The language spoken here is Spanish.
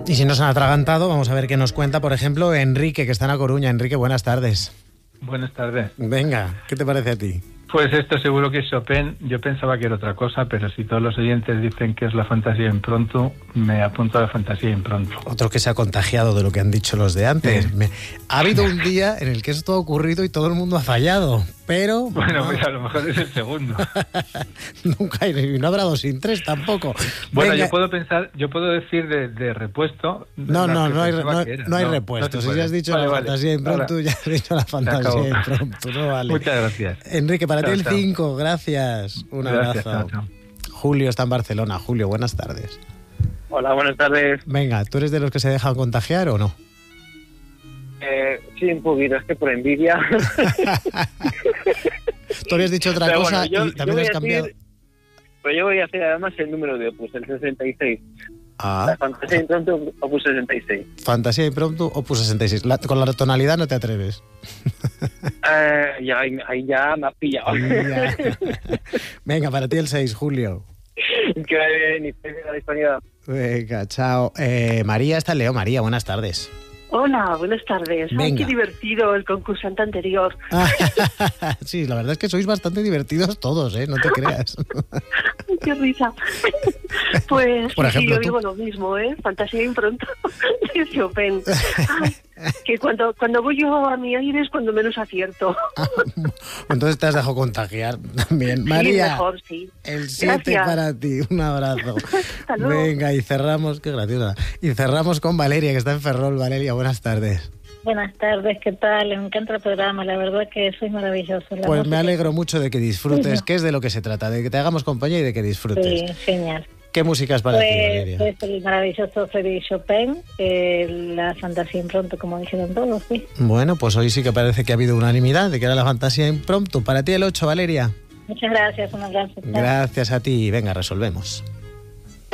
Y si nos han atragantado, vamos a ver qué nos cuenta, por ejemplo, Enrique, que está en A Coruña. Enrique, buenas tardes. Buenas tardes. Venga, ¿qué te parece a ti? Pues esto seguro que es Chopin. Yo pensaba que era otra cosa, pero si todos los oyentes dicen que es la fantasía impronto, me apunto a la fantasía impronto. Otro que se ha contagiado de lo que han dicho los de antes. Sí. Ha habido un día en el que esto ha ocurrido y todo el mundo ha fallado, pero... Bueno, no. pues a lo mejor es el segundo. Nunca hay, no habrá 2 sin 3 tampoco. Bueno, Venga. yo puedo decir de repuesto... No hay repuesto. Si ya has dicho la fantasía impronto, ya has dicho la fantasía impronto. No vale. Muchas gracias. Enrique, para ti el chao. 5, gracias. Un Gracias, abrazo. chao. Julio está en Barcelona. Julio, buenas tardes. Hola, buenas tardes. Venga, ¿tú eres de los que se dejan contagiar o no? Sí, un poquito, es que por envidia. Tú habías dicho otra Pero cosa bueno, y también has cambiado. Pero yo voy a hacer además el número de Opus, el 66. La Ah, fantasía impronto Opus 66. fantasía impronto Opus 66. Con la tonalidad no te atreves. Ahí ya me has pillado. Ya. Venga, para ti el 6, Julio. Que vaya bien y feliz la disponibilidad. Venga, chao. María está en León. María, buenas tardes. Hola, buenas tardes. Ay, Venga. qué divertido el concursante anterior. Sí, la verdad es que sois bastante divertidos todos, ¿eh? No te creas. Ay, qué risa. Pues Por sí, ejemplo, yo tú. digo lo mismo, ¿eh? Fantasía impronto de Chopin. Ay, que cuando voy yo a mi aire es cuando menos acierto. Entonces te has dejado contagiar también. Sí, María, mejor, sí. el 7 Gracias. para ti. Un abrazo. Hasta luego. Venga, y cerramos, qué graciosa. Y cerramos con Valeria, que está en Ferrol. Valeria, buenas tardes. Buenas tardes, ¿qué tal? Me encanta el programa, la verdad que sois maravillosos. La Pues me música- alegro mucho de que disfrutes, que es de lo que se trata, de que te hagamos compañía y de que disfrutes. Sí, genial. ¿Qué música es para ti, Valeria? Pues el maravilloso Frédéric Chopin, la fantasía impronto, como dijeron todos, sí. Bueno, pues hoy sí que parece que ha habido unanimidad de que era la fantasía impromptu. Para ti el 8, Valeria. Muchas gracias, un abrazo. Chao. Gracias a ti. Venga, resolvemos.